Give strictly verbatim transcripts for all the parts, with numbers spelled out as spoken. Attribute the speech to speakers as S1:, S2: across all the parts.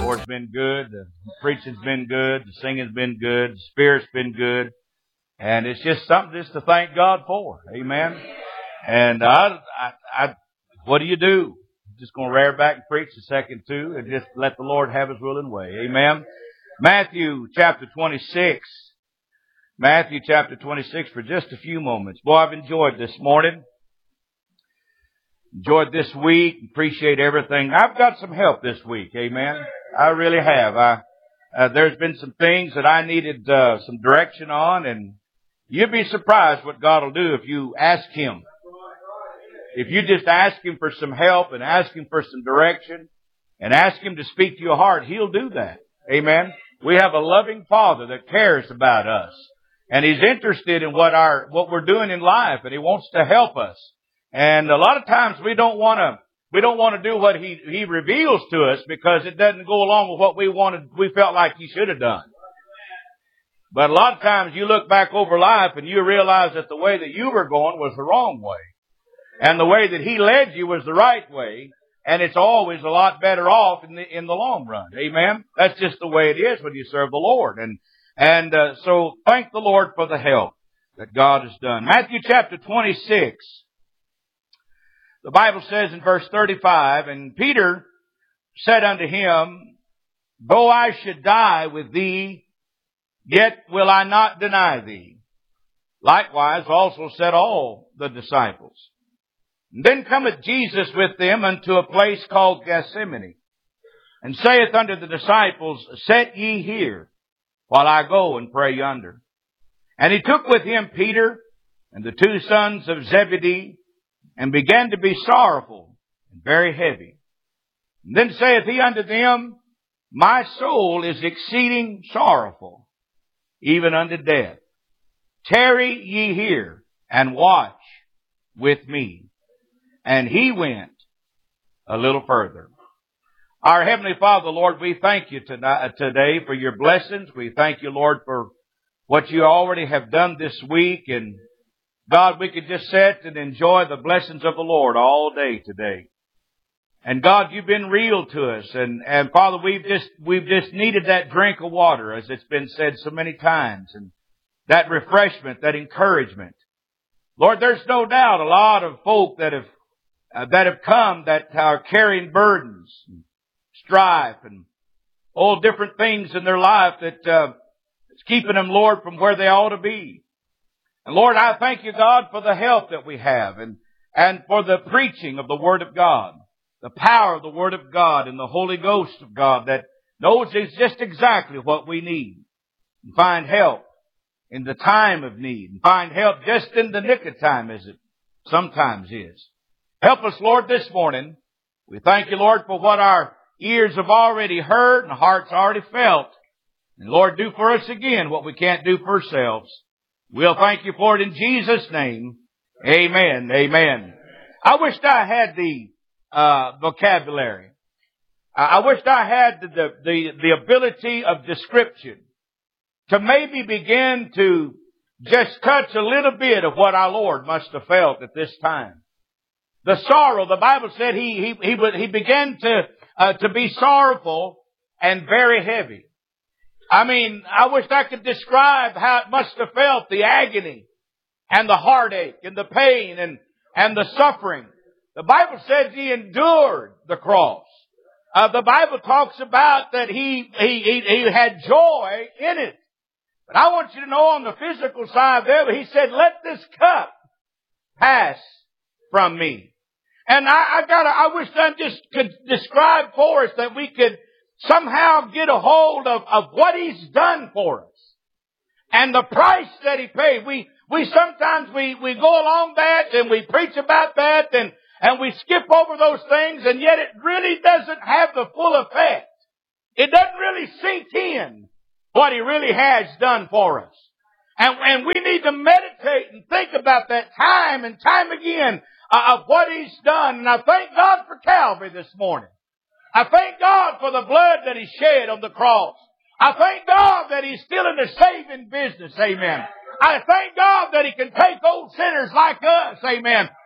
S1: Lord's been good. The preaching's been good. The singing's been good. The Spirit's been good. And it's just something just to thank God for. Amen. And I, I, I what do you do? Just going to rear back and preach a second too and just let the Lord have His will and way. Amen. Matthew chapter twenty-six. Matthew chapter twenty-six for just a few moments. Boy, I've enjoyed this morning. Enjoyed this week. Appreciate everything. I've got some help this week. Amen. I really have. I, uh, there's been some things that I needed uh, some direction on, and you'd be surprised what God will do if you ask Him. If you just ask Him for some help and ask Him for some direction and ask Him to speak to your heart, He'll do that. Amen. We have a loving Father that cares about us, and He's interested in what our what we're doing in life, and He wants to help us. And a lot of times we don't want to, we don't want to do what he, he reveals to us because it doesn't go along with what we wanted, we felt like He should have done. But a lot of times you look back over life and you realize that the way that you were going was the wrong way. And the way that He led you was the right way. And it's always a lot better off in the, in the long run. Amen. That's just the way it is when you serve the Lord. And, and, uh, so thank the Lord for the help that God has done. Matthew chapter twenty-six. The Bible says in verse thirty-five, and Peter said unto Him, though I should die with Thee, yet will I not deny Thee. Likewise also said all the disciples. And then cometh Jesus with them unto a place called Gethsemane, and saith unto the disciples, set ye here, while I go and pray yonder. And He took with Him Peter and the two sons of Zebedee, and began to be sorrowful and very heavy. And then saith He unto them, my soul is exceeding sorrowful, even unto death. Tarry ye here, and watch with me. And He went a little further. Our Heavenly Father, Lord, we thank You tonight, today for Your blessings. We thank You, Lord, for what You already have done this week. And God, we could just sit and enjoy the blessings of the Lord all day today. And God, You've been real to us. And, and Father, we've just, we've just needed that drink of water, as it's been said so many times. And that refreshment, that encouragement. Lord, there's no doubt a lot of folk that have, uh, that have come that are carrying burdens, and strife, and all different things in their life that, uh, is keeping them, Lord, from where they ought to be. And Lord, I thank You, God, for the help that we have and, and for the preaching of the Word of God, the power of the Word of God and the Holy Ghost of God that knows just exactly what we need and find help in the time of need and find help just in the nick of time as it sometimes is. Help us, Lord, this morning. We thank You, Lord, for what our ears have already heard and hearts already felt. And Lord, do for us again what we can't do for ourselves. We'll thank You for it in Jesus' name. Amen. Amen. I wished I had the uh vocabulary. I wished I had the, the, the, the ability of description to maybe begin to just touch a little bit of what our Lord must have felt at this time. The sorrow, the Bible said He, he, he, he began to, uh, to be sorrowful and very heavy. I mean, I wish I could describe how it must have felt, the agony and the heartache and the pain and, and the suffering. The Bible says He endured the cross. Uh, the Bible talks about that he, he, he, he had joy in it. But I want you to know on the physical side there, He said, let this cup pass from me. And I, I gotta, I wish I just could describe for us that we could somehow get a hold of, of what He's done for us. And the price that He paid. We, we sometimes we, we go along that and we preach about that and, and we skip over those things, and yet it really doesn't have the full effect. It doesn't really sink in what He really has done for us. And, and we need to meditate and think about that time and time again uh, of what He's done. And I thank God for Calvary this morning. I thank God for the blood that He shed on the cross. I thank God that He's still in the saving business. Amen. I thank God that He can take old sinners like us. Amen.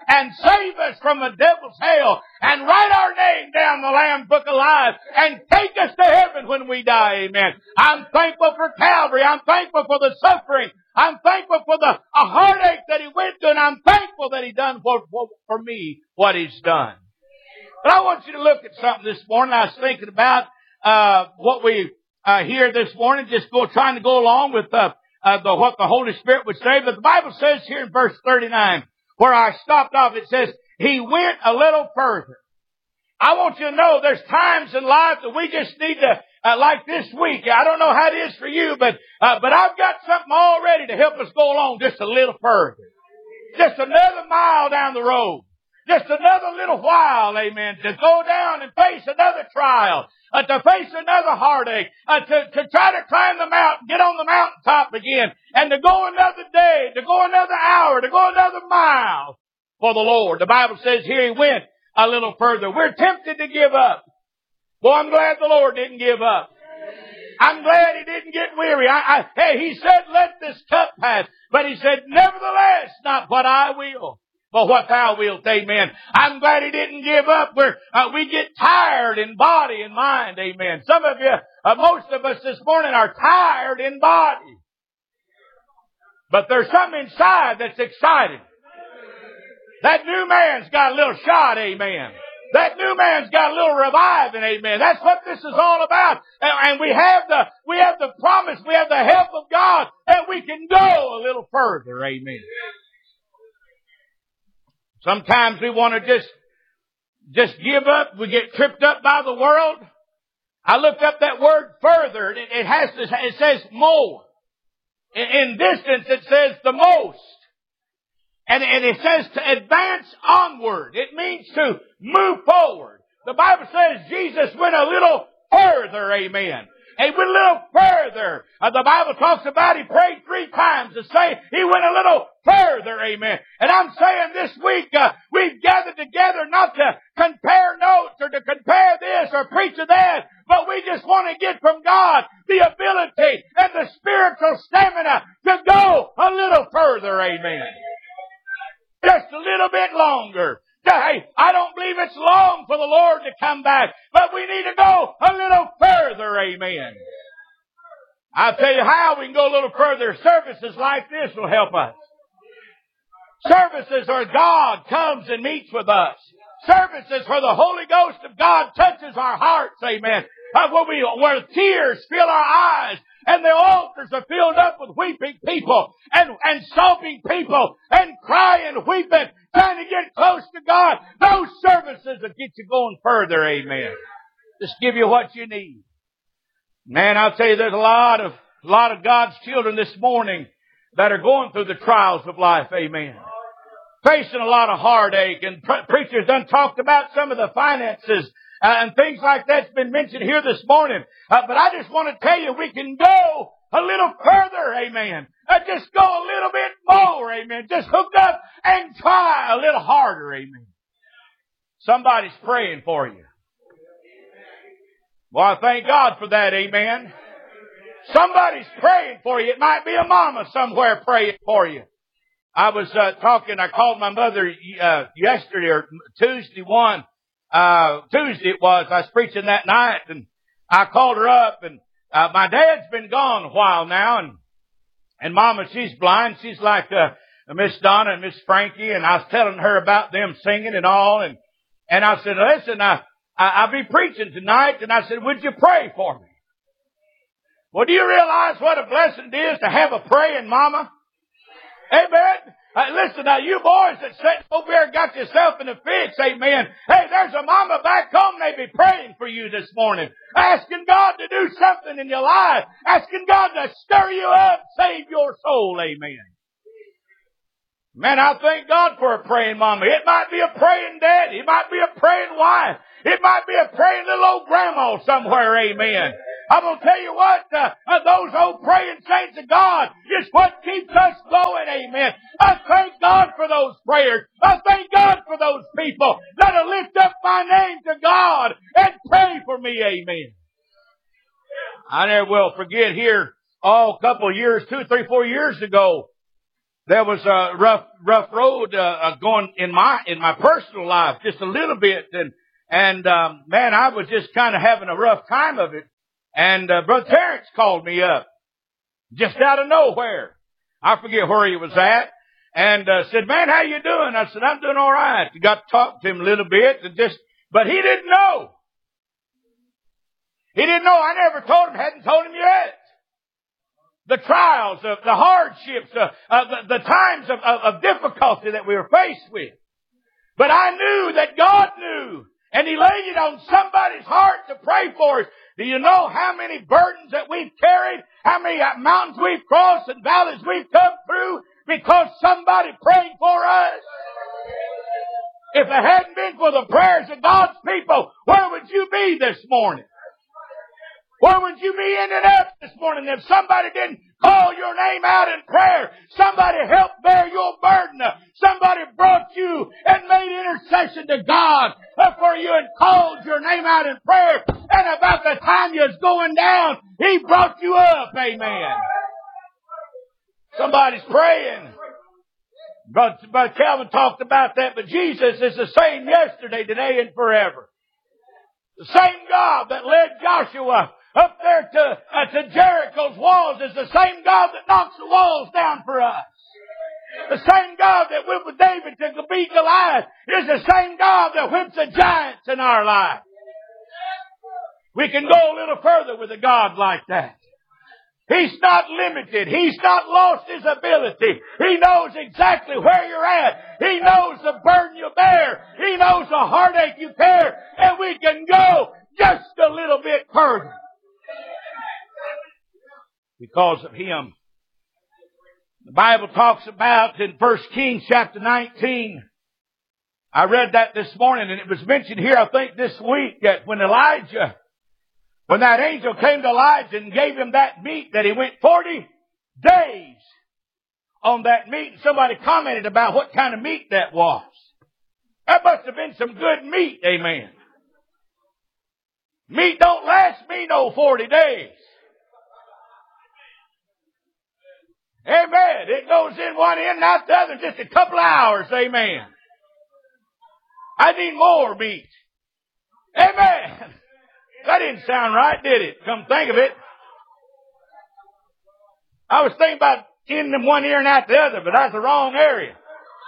S1: and save us from the devil's hell and write our name down the Lamb's Book of Life and take us to heaven when we die. Amen. I'm thankful for Calvary. I'm thankful for the suffering. I'm thankful for the a heartache that He went through, and I'm thankful that He done for, for, for me what He's done. But I want you to look at something this morning. I was thinking about uh what we uh hear this morning, just go trying to go along with uh, uh the what the Holy Spirit would say. But the Bible says here in verse thirty-nine, where I stopped off, it says, He went a little further. I want you to know there's times in life that we just need to, uh, like this week, I don't know how it is for you, but uh, but I've got something all ready to help us go along just a little further. Just another mile down the road. Just another little while, amen, to go down and face another trial, uh, to face another heartache, uh, to, to try to climb the mountain, get on the mountaintop again, and to go another day, to go another hour, to go another mile for the Lord. The Bible says here He went a little further. We're tempted to give up. Well, I'm glad the Lord didn't give up. I'm glad He didn't get weary. I, I, hey, He said, let this cup pass. But He said, nevertheless, not what I will, but what Thou wilt. Amen. I'm glad He didn't give up. We're, uh, we get tired in body and mind. Amen. Some of you, uh, most of us this morning are tired in body. But there's something inside that's exciting. That new man's got a little shot, amen. That new man's got a little reviving, amen. That's what this is all about. And we have the, we have the promise, we have the help of God that we can go a little further, amen. Sometimes we want to just, just give up. We get tripped up by the world. I looked up that word further. It, it has to, it says more. In, in distance it says the most. And, and it says to advance onward. It means to move forward. The Bible says Jesus went a little further, amen. He went a little further. Uh, the Bible talks about He prayed three times to say He went a little further, amen. And I'm saying this week, uh, we've gathered together not to compare notes or to compare this or preach of that, but we just want to get from God the ability and the spiritual stamina to go a little further, amen. Just a little bit longer. Hey, I don't believe it's long for the Lord to come back, but we need to go a little further, amen. I'll tell you how we can go a little further. Services like this will help us. Services where God comes and meets with us. Services where the Holy Ghost of God touches our hearts, amen. Uh, where, we, where tears fill our eyes and the altars are filled up with weeping people and, and sobbing people and crying, weeping, trying to get close to God. Those services will get you going further, amen. Just give you what you need. Man, I'll tell you, there's a lot of, a lot of God's children this morning that are going through the trials of life, amen. Facing a lot of heartache, and pre- preachers done talked about some of the finances Uh, and things like that's been mentioned here this morning. Uh, but I just want to tell you, we can go a little further, amen. Uh, just go a little bit more, amen. Just hook up and try a little harder, amen. Somebody's praying for you. Well, I thank God for that, amen. Somebody's praying for you. It might be a mama somewhere praying for you. I was uh, talking, I called my mother uh, yesterday or Tuesday one. Uh, Tuesday it was, I was preaching that night, and I called her up, and, uh, my dad's been gone a while now, and, and Mama, she's blind. She's like, uh, Miss Donna and Miss Frankie, and I was telling her about them singing and all, and, and I said, listen, I, I, I'll be preaching tonight, and I said, would you pray for me? Well, do you realize what a blessing it is to have a praying mama? Amen. Uh, listen, now you boys that sat over there and got yourself in a fix, amen. Hey, there's a mama back home, may be praying for you this morning. Asking God to do something in your life. Asking God to stir you up, save your soul, amen. Man, I thank God for a praying mama. It might be a praying daddy. It might be a praying wife. It might be a praying little old grandma somewhere, amen. I'm going to tell you what, uh, uh, those old praying saints of God is what keeps us going, amen. I thank God for those prayers. I thank God for those people that'll lift up my name to God and pray for me, amen. I never will forget here, oh, a couple of years, two, three, four years ago, there was a rough, rough road uh, going in my in my personal life, just a little bit, and and um, man, I was just kind of having a rough time of it. And uh, Brother Terrence called me up, just out of nowhere. I forget where he was at, and uh, said, "Man, how you doing?" I said, "I'm doing all right." I got to talk to him a little bit, and just, but he didn't know. He didn't know. I never told him. Hadn't told him yet. The trials, of the hardships, uh, uh, the, the times of, of, of difficulty that we were faced with. But I knew that God knew, and He laid it on somebody's heart to pray for us. Do you know how many burdens that we've carried? How many mountains we've crossed and valleys we've come through because somebody prayed for us? If it hadn't been for the prayers of God's people, where would you be this morning? Where would you be ending up this morning if somebody didn't call your name out in prayer? Somebody helped bear your burden. Somebody brought you and made intercession to God for you and called your name out in prayer. And about the time you was going down, He brought you up. Amen. Somebody's praying. But, but Calvin talked about that. But Jesus is the same yesterday, today, and forever. The same God that led Joshua up there to, uh, to Jericho's walls is the same God that knocks the walls down for us. The same God that went with David to beat Goliath is the same God that whips the giants in our life. We can go a little further with a God like that. He's not limited. He's not lost His ability. He knows exactly where you're at. He knows the burden you bear. He knows the heartache you bear. And we can go just a little bit further. Because of Him. The Bible talks about in First Kings chapter nineteen. I read that this morning, and it was mentioned here, I think, this week, that when Elijah, when that angel came to Elijah and gave him that meat, that he went forty days on that meat. And somebody commented about what kind of meat that was. That must have been some good meat, amen. Meat don't last me no forty days. Amen. It goes in one end, not the other, just a couple of hours, amen. I need more meat. Amen. That didn't sound right, did it? Come think of it. I was thinking about in them one ear and out the other, but that's the wrong area.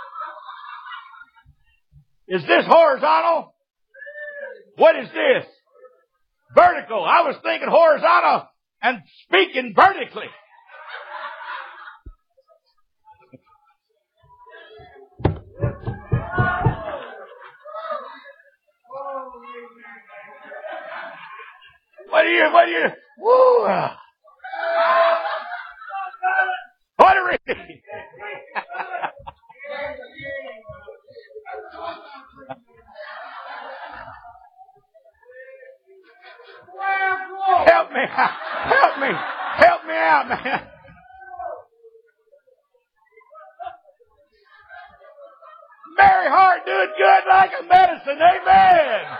S1: Is this horizontal? What is this? Vertical. I was thinking horizontal and speaking vertically. What do you, what do you, woo! What are we? Help me, help me, help me out, man. Mary Hart doing good like a medicine, amen.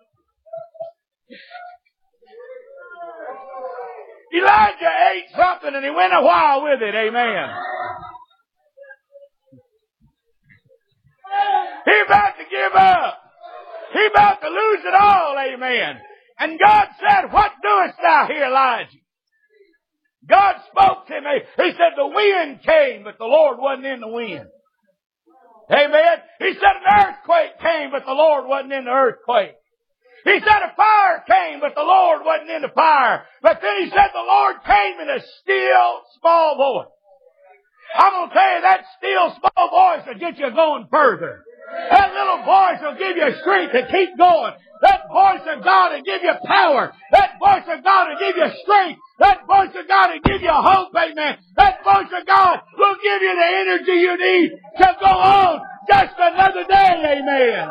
S1: Elijah ate something and he went a while with it, amen. He about to give up. He about to lose it all, amen. And God said, "What doest thou here, Elijah?" God spoke to him. He said, "The wind came, but the Lord wasn't in the wind." Amen. He said, "An earthquake came, but the Lord wasn't in the earthquake." He said, "A fire came, but the Lord wasn't in the fire." But then He said, "The Lord came in a still, small voice." I'm going to tell you, that still, small voice will get you going further. That little voice will give you strength to keep going. That voice of God will give you power. That voice of God will give you strength. That voice of God will give you hope, amen. That voice of God will give you the energy you need to go on just another day, amen.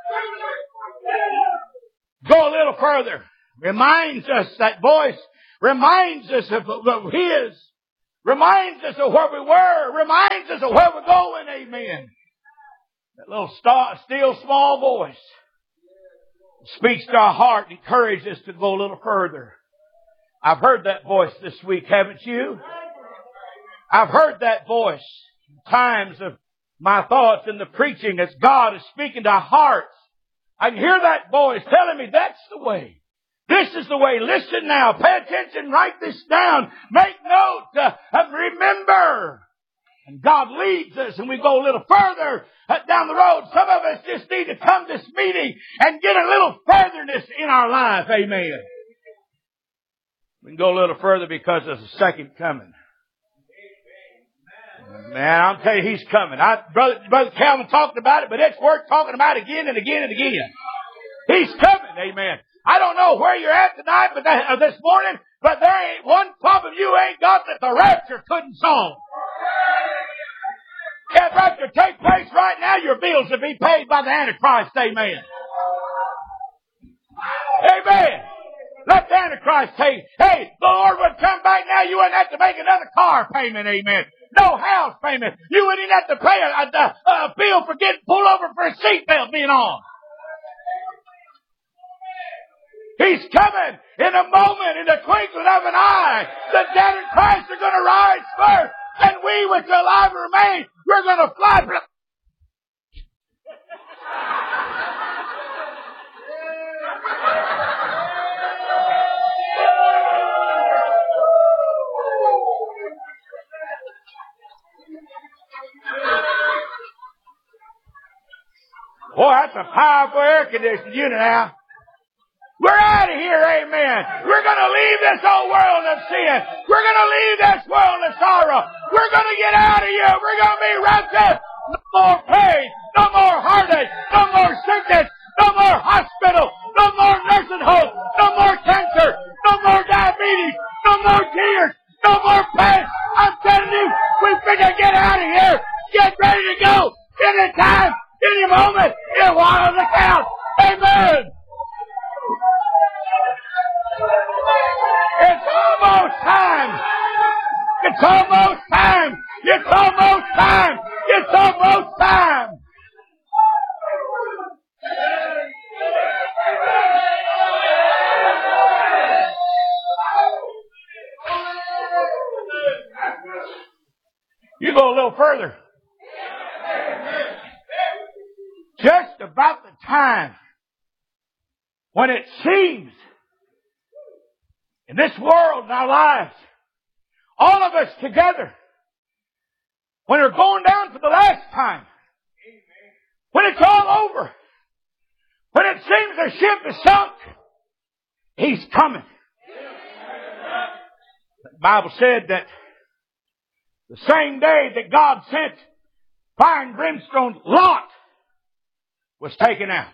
S1: Go a little further. Reminds us, that voice reminds us of, of His. Reminds us of where we were. Reminds us of where we're going, amen. That little star, still small voice speaks to our heart and encourages us to go a little further. I've heard that voice this week, haven't you? I've heard that voice. times of my thoughts in the preaching as God is speaking to our hearts, I can hear that voice telling me that's the way. This is the way. Listen now. Pay attention. Write this down. Make note. Uh, and remember. And God leads us and we go a little further uh, down the road. Some of us just need to come to this meeting and get a little furtherness in our life. Amen. We can go a little further because there's a second coming. Man, I'll tell you, He's coming. I, brother, brother Calvin talked about it, but it's worth talking about again and again and again. He's coming. Amen. I don't know where you're at tonight, but that, uh, this morning, but there ain't one problem you ain't got that the rapture couldn't solve. If rapture take place right now, your bills will be paid by the Antichrist. Amen. Amen. Let the Antichrist take. Hey, the Lord would come back now. You wouldn't have to make another car payment. Amen. No house payment. You wouldn't even have to pay a, a, a bill for getting pulled over for a seatbelt being on. He's coming in a moment, in the twinkling of an eye. The dead in Christ are going to rise first. And we, which are alive remain, we're going to fly. Boy, that's a powerful air conditioning unit now. We're out of here, amen. We're going to leave this old world of sin. We're going to leave this world of sorrow. We're going to get out of here. We're going to be raptured. No more pain. No more heartache. No more sickness. No more hospital. No more nursing home. No more cancer. No more diabetes. No more tears. No more pain. I'm telling you, we finna get out of here. Get ready to go. Any time, any moment, in a while on the count. Amen. It's almost time. It's almost time. It's almost time. It's almost time. You go a little further. Just about the time when it seems in this world, in our lives, all of us together, when we're going down for the last time, when it's all over, when it seems the ship is sunk, He's coming. The Bible said that the same day that God sent fire and brimstone, Lot was taken out.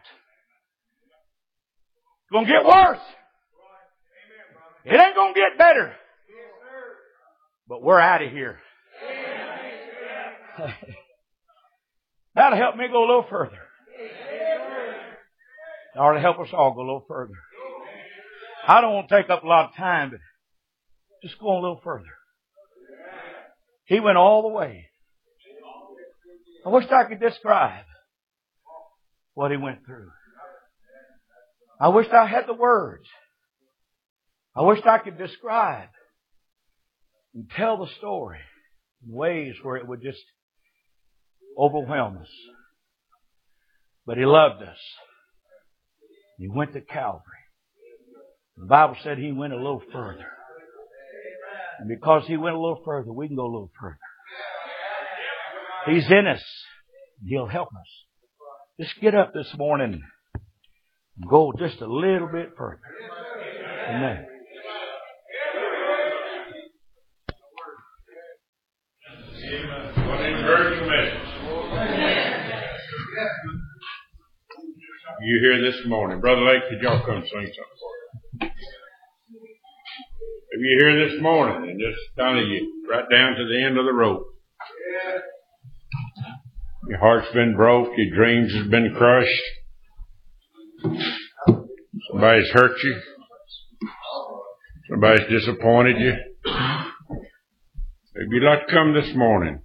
S1: It's going to get worse. It ain't going to get better. But we're out of here. That'll help me go a little further. It ought to help us all go a little further. I don't want to take up a lot of time, but just go a little further. He went all the way. I wish I could describe what He went through. I wish I had the words. I wish I could describe and tell the story in ways where it would just overwhelm us. But He loved us. He went to Calvary. The Bible said He went a little further. And because He went a little further, we can go a little further. He's in us. He'll help us. Just get up this morning and go just a little bit further. Amen.
S2: What an encouraging message. You here this morning. Brother Lake, could y'all come sing something for us? If you're here this morning and just kind of you right down to the end of the rope. Your heart's been broke, your dreams have been crushed. Somebody's hurt you. Somebody's disappointed you. If you'd like to come this morning,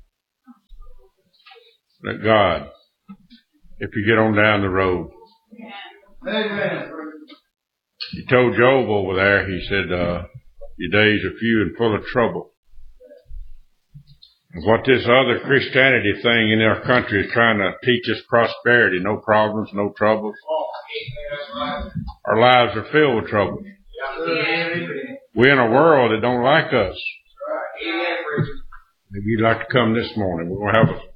S2: let God, if you get on down the road. Amen. He told Job over there, he said, uh, your days are few and full of trouble. What this other Christianity thing in our country is trying to teach us prosperity, no problems, no troubles. Our lives are filled with troubles. We're in a world that don't like us. Maybe you'd like to come this morning. We're going to have a